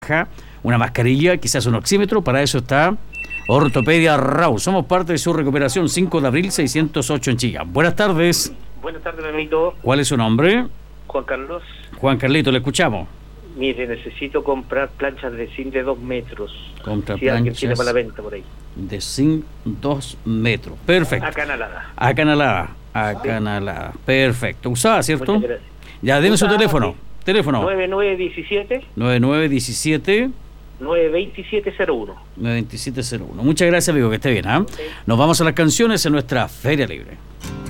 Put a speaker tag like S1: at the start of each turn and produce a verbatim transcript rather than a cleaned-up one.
S1: una mascarilla, quizás un oxímetro. Para eso está Ortopedia Raúl. Somos parte de su recuperación. Cinco de abril seiscientos ocho en Chillán. Buenas tardes.
S2: Buenas tardes, Memito.
S1: ¿Cuál es su nombre?
S2: Juan Carlos.
S1: Juan Carlito, le escuchamos.
S2: Mire, necesito comprar planchas de zinc de dos metros.
S1: Compra
S2: si alguien
S1: planchas
S2: tiene para la venta por ahí.
S1: de zinc dos metros. Perfecto.
S2: Acanalada.
S1: Acanalada. Acanalada. Perfecto. Usada, ¿cierto?
S2: Muchas gracias.
S1: Ya, denme su
S2: Usada,
S1: teléfono.
S2: sí.
S1: Teléfono.
S2: nueve nueve uno siete
S1: nueve nueve uno siete
S2: nueve dos siete cero uno.
S1: nueve dos siete cero uno. Muchas gracias, amigo, que esté bien. ¿eh?
S2: Okay.
S1: Nos vamos a las canciones en nuestra Feria Libre.